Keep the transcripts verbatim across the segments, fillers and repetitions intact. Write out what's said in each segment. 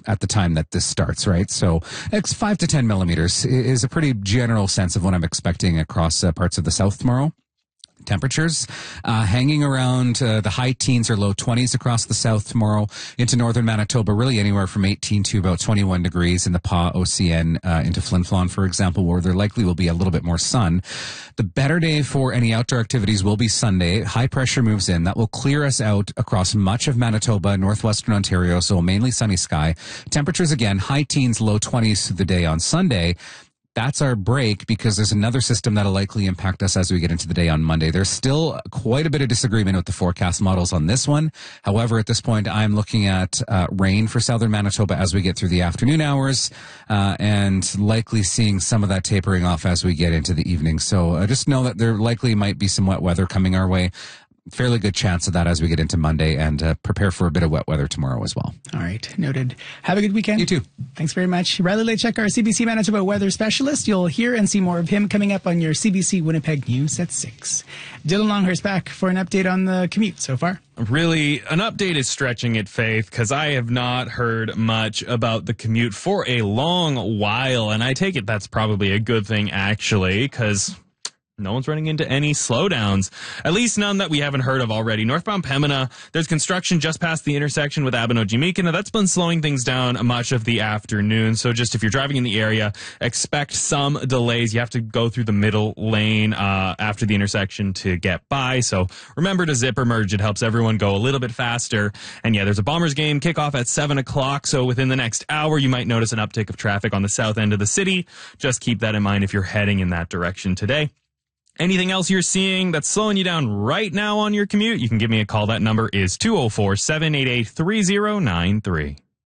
at the time that this starts, right? So it's five to ten millimeters is a pretty general sense of what I'm expecting across uh, parts of the south tomorrow. Temperatures uh, hanging around uh, the high teens or low twenties across the south tomorrow, into northern Manitoba, really anywhere from eighteen to about twenty-one degrees in the Pas O C N, uh, into Flin Flon, for example, where there likely will be a little bit more sun. The better day for any outdoor activities will be Sunday. High pressure moves in. That will clear us out across much of Manitoba, northwestern Ontario, so mainly sunny sky. Temperatures, again, high teens, low twenties through the day on Sunday. That's our break, because there's another system that'll likely impact us as we get into the day on Monday. There's still quite a bit of disagreement with the forecast models on this one. However, at this point, I'm looking at uh, rain for southern Manitoba as we get through the afternoon hours, uh, and likely seeing some of that tapering off as we get into the evening. So uh, just know that there likely might be some wet weather coming our way. Fairly good chance of that as we get into Monday, and uh, prepare for a bit of wet weather tomorrow as well. All right. Noted. Have a good weekend. You too. Thanks very much. Riley Lechek, our C B C Manitoba weather specialist. You'll hear and see more of him coming up on your C B C Winnipeg News at six. Dylan Longhurst back for an update on the commute so far. Really, an update is stretching it, Faith, because I have not heard much about the commute for a long while, and I take it that's probably a good thing, actually, because no one's running into any slowdowns, at least none that we haven't heard of already. Northbound Pembina, there's construction just past the intersection with Abinogi-Meekina. That's been slowing things down much of the afternoon. So just if you're driving in the area, expect some delays. You have to go through the middle lane uh, after the intersection to get by. So remember to zipper merge. It helps everyone go a little bit faster. And yeah, there's a Bombers game kickoff at seven o'clock. So within the next hour, you might notice an uptick of traffic on the south end of the city. Just keep that in mind if you're heading in that direction today. Anything else you're seeing that's slowing you down right now on your commute, you can give me a call. That number is two oh four, seven eight eight, three oh nine three.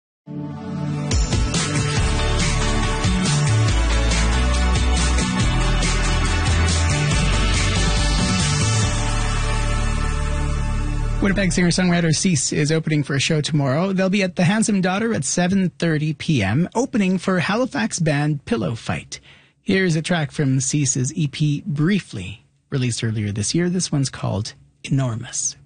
Winnipeg singer-songwriter Cease is opening for a show tomorrow. They'll be at the Handsome Daughter at seven thirty p.m., opening for Halifax band Pillow Fight. Here's a track from Cease's E P Briefly, released earlier this year. This one's called Enormous.